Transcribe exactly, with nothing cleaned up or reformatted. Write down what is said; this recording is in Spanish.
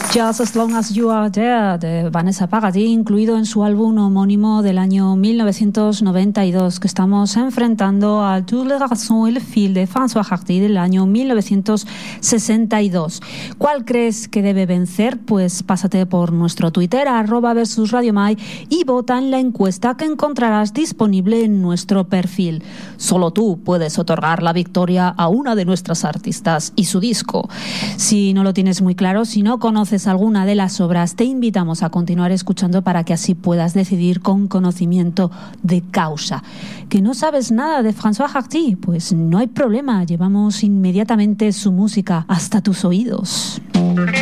Just As Long As You Are There, de Vanessa Paradis, incluido en su álbum homónimo del año mil novecientos noventa y dos, que estamos enfrentando al Toutes les raisons et le fil de François Hardy del año mil novecientos sesenta y dos. ¿Cuál crees que debe vencer? Pues pásate por nuestro Twitter, arroba versus Radio Mai, y vota en la encuesta que encontrarás disponible en nuestro perfil. Solo tú puedes otorgar la victoria a una de nuestras artistas y su disco. Si no lo tienes muy claro, si no conoces alguna de las obras, te invitamos a continuar escuchando para que así puedas decidir con conocimiento de causa. ¿Que no sabes nada de François Hardy? Pues no hay problema, llevamos inmediatamente su música hasta tus oídos.